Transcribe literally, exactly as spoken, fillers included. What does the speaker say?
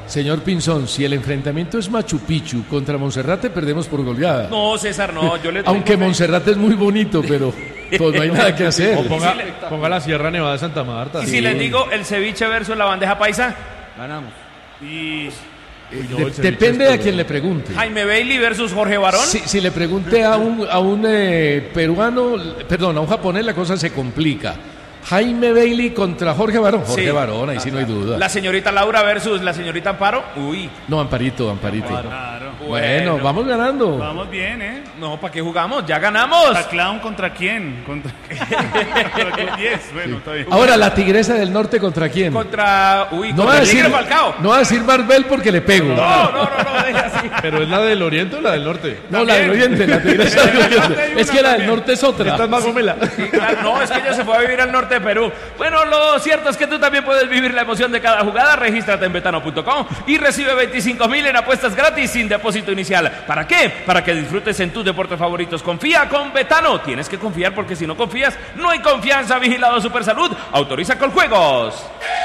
Señor Pinzón, si el enfrentamiento es Machu Picchu contra Monserrate, perdemos por goleada. No, César, no, yo le tengo Aunque fe. Monserrate es muy bonito, pero pues no hay nada que hacer. O ponga, ponga la Sierra Nevada de Santa Marta. Y Sí. si les digo el ceviche versus la bandeja paisa, Ganamos. y Uy, no, De- el ceviche depende es de a todo. quien le pregunte. Jaime Bailey versus Jorge Barón. Si, si le pregunte a un, a un eh, peruano, perdón, a un japonés, la cosa se complica. Jaime Bailey contra Jorge Barón. Jorge Sí. Barón, ahí sí no hay duda. La señorita Laura versus la señorita Amparo. Uy, No, Amparito, Amparito. Claro. Bueno, vamos ganando. Vamos bien, ¿eh? No, ¿para qué jugamos? Ya ganamos. ¿La clown contra quién? ¿Contra contra quién? Yes, bueno, está bien. Ahora, la Tigresa del Norte, ¿contra quién? Contra. Uy, No contra va a el decir, Tigre Falcao. no va a decir Marvel porque le pego. No, no, no, no, deja así. ¿Pero es la del Oriente o la del Norte? No, la del Oriente, la Tigresa del Oriente. Es que la del Norte es otra. Esta es más gomela. Sí, claro, no, es que ella se fue a vivir al norte de Perú. Bueno, lo cierto es que tú también puedes vivir la emoción de cada jugada. Regístrate en betano punto com y recibe veinticinco mil en apuestas gratis sin depósito inicial. ¿Para qué? Para que disfrutes en tus deportes favoritos. Confía con Betano. Tienes que confiar porque si no confías, no hay confianza. Vigilado Supersalud. Autoriza con juegos.